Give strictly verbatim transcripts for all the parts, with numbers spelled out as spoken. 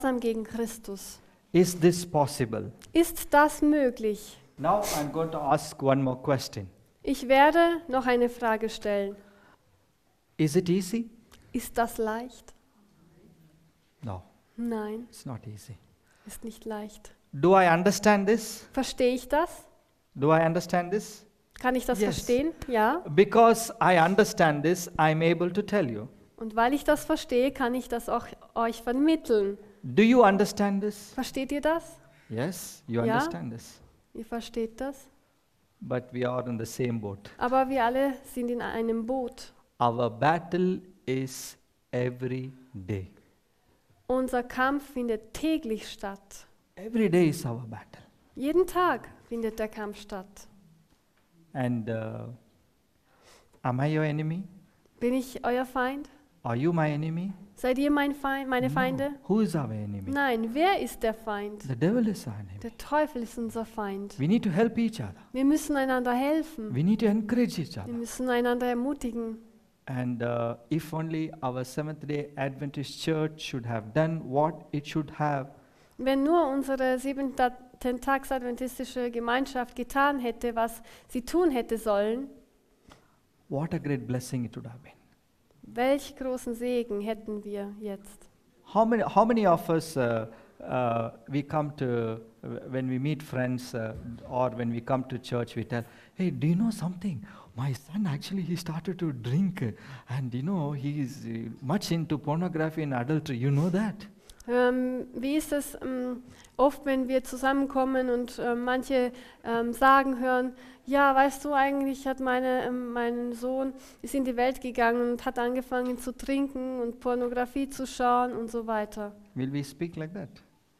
gegen Christus. Is this possible? Ist das möglich? Now I'm going to ask one more question. Ich werde noch eine Frage stellen. Is it easy? Ist das leicht? No, Nein, it's not easy. ist nicht leicht. Do I understand this? Verstehe ich das? Do I understand this? Kann ich das Yes. verstehen? Ja. Because I understand this, I'm able to tell you. Und weil ich das verstehe, kann ich das auch euch vermitteln. Do you understand this? Versteht ihr das? Yes, you Ja. understand this. Ihr versteht das? But we are in the same boat. Aber wir alle sind in einem Boot. Our battle is every day. Unser Kampf findet täglich statt. Every day is our battle. Jeden Tag findet der Kampf statt. And uh, am I your enemy? Bin ich euer Feind? Are you my enemy? Seid ihr mein Feind, meine No. Feinde? Who is our enemy? Nein, wer ist der Feind? The devil is our enemy. Der Teufel ist unser Feind. We need to help each other. Wir müssen einander helfen. We need to encourage each Wir other. müssen einander ermutigen. And uh, if only our Seventh-day Adventist Church should have done what it should have, Wenn nur unsere siebenten-Tags-adventistische Gemeinschaft getan hätte, was sie tun hätte sollen, what a great blessing it would have been. welch großen Segen hätten wir jetzt. How many, how many of us, uh, uh, we come to, when we meet friends uh, or when we come to church, we tell, hey, do you know something? My son actually, he started to drink uh, and you know, he is uh, much into pornography and adultery. You know that? Ähm, wie ist es ähm, oft, wenn wir zusammenkommen und äh, manche ähm, sagen hören, ja, weißt du, eigentlich hat meine, ähm, mein Sohn ist in die Welt gegangen und hat angefangen zu trinken und Pornografie zu schauen und so weiter. Will we speak like that?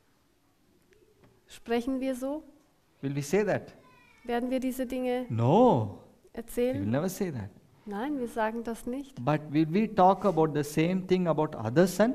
Sprechen wir so? Will we say that? Werden wir diese Dinge No, we will erzählen? never say that. Nein, wir sagen das nicht. But will we talk about the same thing about other son?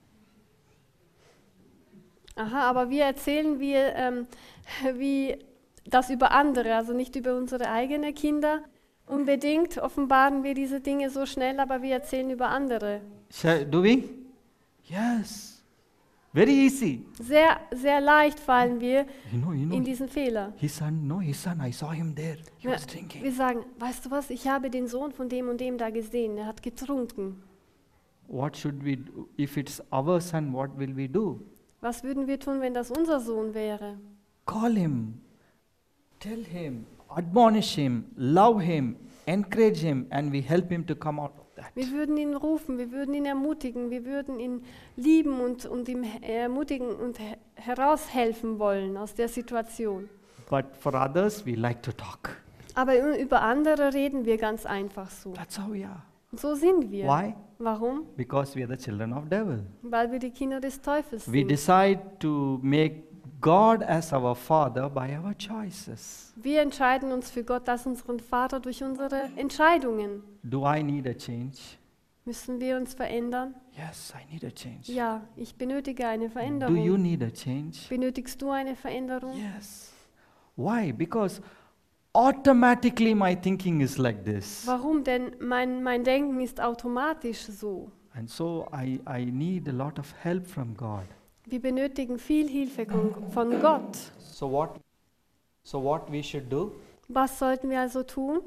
Aha, aber wir erzählen wir, ähm, wie das über andere, also nicht über unsere eigenen Kinder. Unbedingt offenbaren wir diese Dinge so schnell, aber wir erzählen über andere. Shall, do we? Yes. Very easy. Sehr, sehr leicht fallen wir You know, you know. in diesen Fehler. His son, no, his son, I saw him there. He Wir, was drinking. wir sagen, weißt du was, ich habe den Sohn von dem und dem da gesehen, er hat getrunken. What should we do? If it's our son, what will we do? Was würden wir tun, wenn das unser Sohn wäre? Call him, tell him, admonish him, love him, encourage him, and we help him to come out of that. Wir würden ihn rufen, wir würden ihn ermutigen, wir würden ihn lieben und, und ihm ermutigen und he- heraushelfen wollen aus der Situation. But for others, we like to talk. Aber ü- über andere reden wir ganz einfach so. That's how we are. Und so sind wir. Why? Warum? Because we are the children of devil. Weil wir die Kinder des Teufels We sind. decide to make God as our father by our choices. Wir entscheiden uns für Gott als unseren Vater durch unsere Entscheidungen. Do I need a change? Müssen wir uns verändern? Yes, I need a change. Ja, ich benötige eine Do you Veränderung. need a change? Benötigst du eine Veränderung? Yes. Why? Because automatically my thinking is like this. Warum? Denn mein, mein Denken ist automatisch so. And so I, I need a lot of help from God. Wir benötigen viel Hilfe von- von Gott. So what so what we should do? Was sollten wir also tun?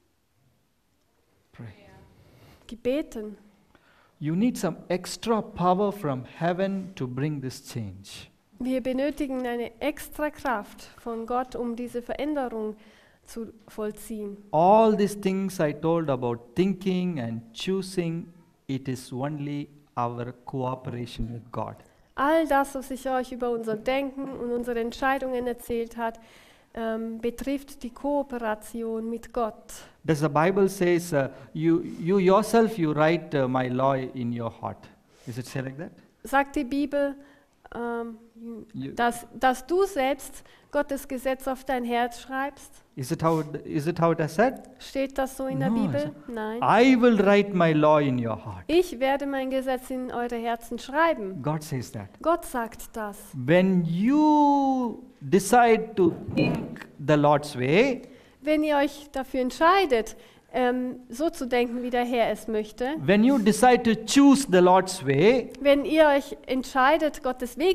Pray. Gebeten. You need some extra power from heaven to bring this change. Wir benötigen eine extra Kraft von Gott, um diese Veränderung zu vollziehen. All these things I told about thinking and choosing, it is only our cooperation with God. All das, was ich euch über unser Denken und unsere Entscheidungen erzählt hat, ähm, betrifft die Kooperation mit Gott. Does the Bible says uh, you you yourself you write uh, my law in your heart? Is it say like that? Sagt die Bibel, ähm, You- dass, dass du selbst Gottes Gesetz auf dein Herz schreibst? Is it how it, is it how it has said? Steht das so in der No, Bibel? Nein. I will write my law in your heart. Ich werde mein Gesetz in eure Herzen schreiben. God says that. Gott sagt das. When you decide to think the Lord's way, Wenn ihr euch dafür entscheidet, ähm, so zu denken, wie der Herr es möchte. When you decide to choose the Lord's way, Wenn ihr euch entscheidet, Gottes Weg